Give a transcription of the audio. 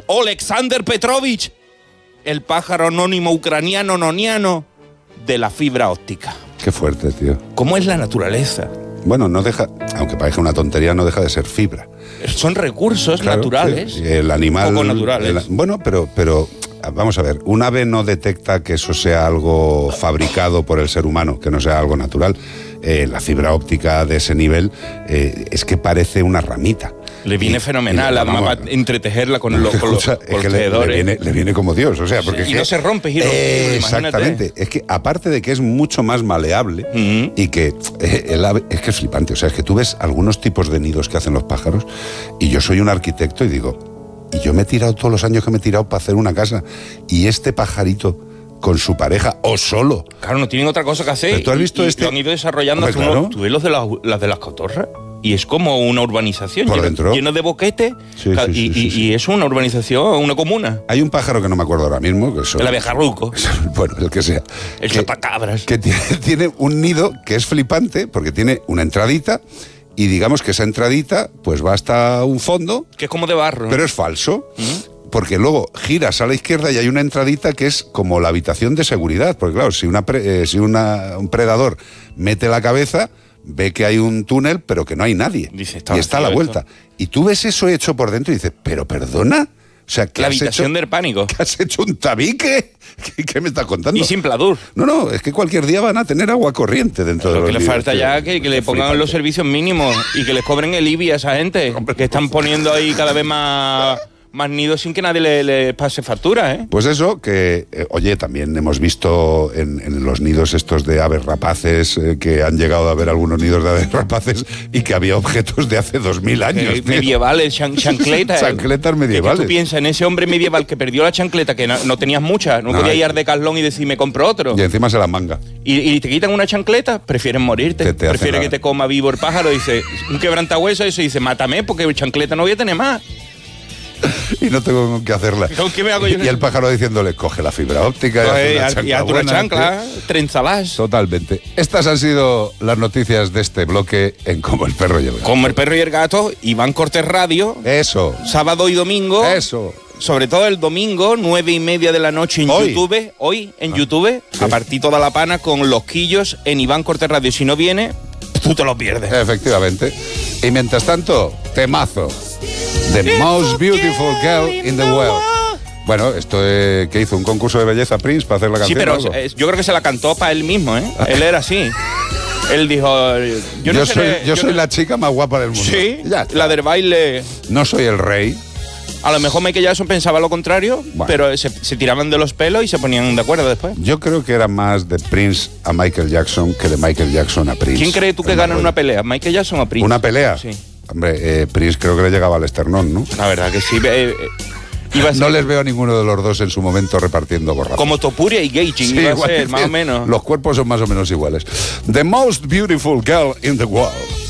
Alexander Petrovich, el pájaro anónimo ucraniano noniano de la fibra óptica. Qué fuerte, tío. ¿Cómo es la naturaleza? Bueno, no deja, aunque parezca una tontería, no deja de ser fibra. Son recursos naturales. Sí, el animal... Poco naturales. Bueno, pero vamos a ver, un ave no detecta que eso sea algo fabricado por el ser humano, que no sea algo natural. La fibra óptica de ese nivel es que parece una ramita. Le viene fenomenal, además va a entretejerla con los tejedores. Le viene como Dios, o sea, porque sí, y no se rompe, giro. Exactamente, es que aparte de que es mucho más maleable y que el ave, es que es flipante, o sea, es que tú ves algunos tipos de nidos que hacen los pájaros y yo soy un arquitecto y digo, y yo me he tirado todos los años que me he tirado para hacer una casa y este pajarito con su pareja o solo. Claro, no tienen otra cosa que hacer. Pero tú has visto y lo han ido desarrollando. Hombre, claro. Tú ves las de las cotorras y es como una urbanización por dentro, lleno de boquetes y es una urbanización, una comuna. Hay un pájaro que no me acuerdo ahora mismo, que el abejarruco. Bueno, el que sea. El chapacabras. Que tiene un nido que es flipante porque tiene una entradita y digamos que esa entradita pues va hasta un fondo. Que es como de barro. Pero es falso. Porque luego giras a la izquierda y hay una entradita que es como la habitación de seguridad. Porque claro, si un predador mete la cabeza, ve que hay un túnel, pero que no hay nadie. Dice, y está a la vuelta. Esto. Y tú ves eso hecho por dentro y dices, ¿pero perdona? O sea, ¿qué la has habitación hecho? del pánico. ¿Que has hecho un tabique? ¿Qué me estás contando? Y sin pladur. No, es que cualquier día van a tener agua corriente dentro de los Lo que le falta ya que le pongan flipante. los servicios mínimos y que les cobren el IBI a esa gente. Hombre, que están poniendo ahí cada vez más nidos sin que nadie le pase factura, ¿eh? Pues eso, que, oye, también hemos visto en los nidos estos de aves rapaces, que han llegado a ver algunos nidos de aves rapaces y que había objetos de hace 2000 años. Medievales, chancletas. Chancletas medievales. Que tú piensas en ese hombre medieval que perdió la chancleta, que no tenías muchas, no podía ir de Decathlon y decir, me compro otro. Y encima se la manga. Y te quitan una chancleta, prefieren morirte. Prefieren que te coma vivo el pájaro. Dice, un quebrantahueso, eso, dice, mátame, porque chancleta no voy a tener más. Y no tengo con qué hacerla. ¿Con qué me hago yo? Y el pájaro diciéndole, coge la fibra óptica y haz una chancla, trenzalas. Totalmente. Estas han sido las noticias de este bloque en Como el perro y el gato. Como el perro y el gato, Iván Cortés Radio. Eso. Sábado y domingo. Eso. Sobre todo el domingo, 9:30 de la noche en YouTube. Hoy en YouTube, sí. A partir toda la pana con los quillos en Iván Cortés Radio. Si no viene, tú te lo pierdes. Efectivamente. Y mientras tanto, temazo. The most beautiful girl in the world. Bueno, esto que hizo un concurso de belleza Prince para hacer la canción. Sí, pero yo creo que se la cantó para él mismo, ¿eh? Él era así. Él dijo, yo soy la chica más guapa del mundo. Sí, la del baile. No soy el rey. A lo mejor Michael Jackson pensaba lo contrario, bueno, pero se tiraban de los pelos y se ponían de acuerdo después. Yo creo que era más de Prince a Michael Jackson que de Michael Jackson a Prince. ¿Quién cree tú que gana en una pelea? ¿Michael Jackson o Prince? ¿Una pelea? Sí. Hombre, Prince creo que le llegaba al esternón, ¿no? La verdad que sí. No les veo a ninguno de los dos en su momento repartiendo borrazos. Como Topuria y Gaethje, sí, iba a ser, más o menos. Los cuerpos son más o menos iguales. The most beautiful girl in the world.